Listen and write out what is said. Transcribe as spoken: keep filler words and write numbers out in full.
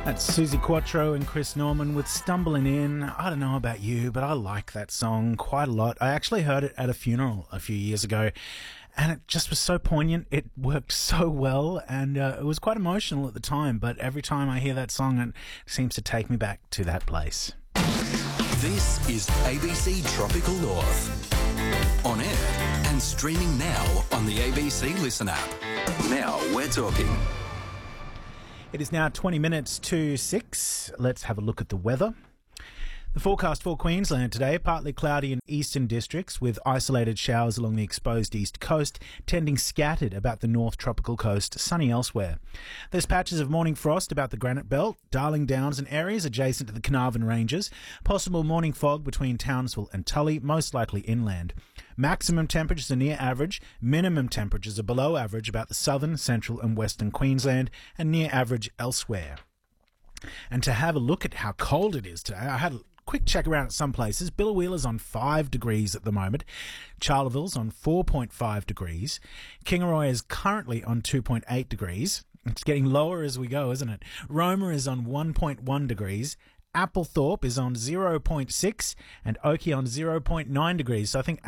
That's Susie Quattro and Chris Norman with Stumbling In. I don't know about you, but I like that song quite a lot. I actually heard it at a funeral a few years ago, and it just was so poignant. It worked so well, and uh, it was quite emotional at the time, but every time I hear that song, it seems to take me back to that place. This is A B C Tropical North. On air and streaming now on the A B C Listen app. Now we're talking. It is now twenty minutes to six. Let's have a look at the weather. The forecast for Queensland today, partly cloudy in eastern districts with isolated showers along the exposed east coast, tending scattered about the north tropical coast, sunny elsewhere. There's patches of morning frost about the Granite Belt, Darling Downs and areas adjacent to the Carnarvon Ranges. Possible morning fog between Townsville and Tully, most likely inland. Maximum temperatures are near average, minimum temperatures are below average about the southern, central and western Queensland and near average elsewhere. And to have a look at how cold it is today, I had a quick check around at some places. Billawheeler's on five degrees at the moment. Charleville's on four point five degrees. Kingaroy is currently on two point eight degrees. It's getting lower as we go, isn't it? Roma is on one point one degrees. Applethorpe is on zero point six and Oakey on zero point nine degrees. So I think